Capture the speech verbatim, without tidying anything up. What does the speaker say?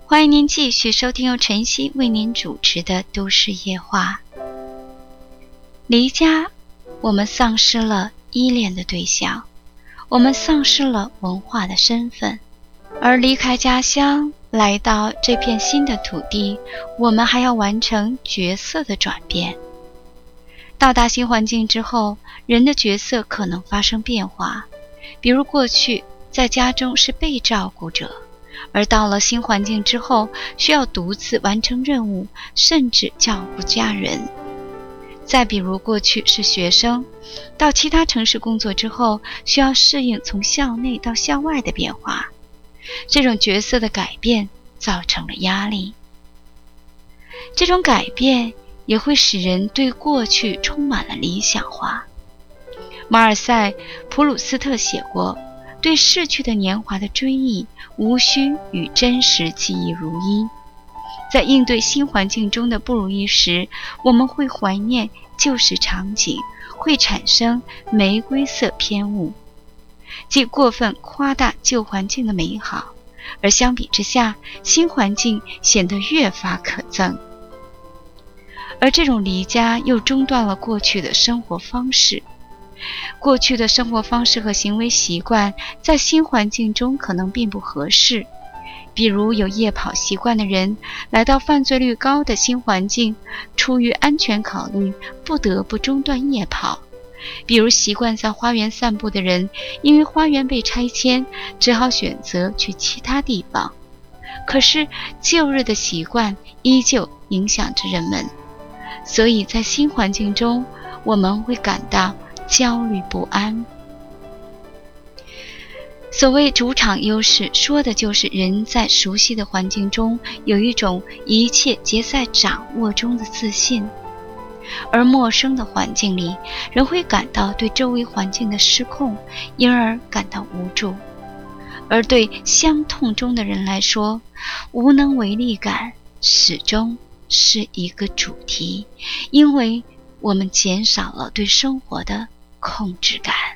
欢迎您继续收听由晨曦为您主持的都市夜话。离家，我们丧失了依恋的对象，我们丧失了文化的身份，而离开家乡，来到这片新的土地，我们还要完成角色的转变。到达新环境之后，人的角色可能发生变化，比如过去在家中是被照顾者，而到了新环境之后，需要独自完成任务，甚至照顾家人。再比如过去是学生，到其他城市工作之后，需要适应从校内到校外的变化。这种角色的改变造成了压力，这种改变也会使人对过去充满了理想化。马尔塞·普鲁斯特写过，对逝去的年华的追忆，无需与真实记忆如一。在应对新环境中的不如意时，我们会怀念旧时场景，会产生玫瑰色偏误，即过分夸大旧环境的美好，而相比之下，新环境显得越发可憎。而这种离家又中断了过去的生活方式，过去的生活方式和行为习惯在新环境中可能并不合适。比如有夜跑习惯的人来到犯罪率高的新环境，出于安全考虑不得不中断夜跑。比如习惯在花园散步的人，因为花园被拆迁，只好选择去其他地方。可是旧日的习惯依旧影响着人们，所以在新环境中，我们会感到焦虑不安。所谓主场优势，说的就是人在熟悉的环境中有一种一切皆在掌握中的自信，而陌生的环境里，人会感到对周围环境的失控，因而感到无助。而对伤痛中的人来说，无能为力感始终是一个主题，因为我们减少了对生活的控制感。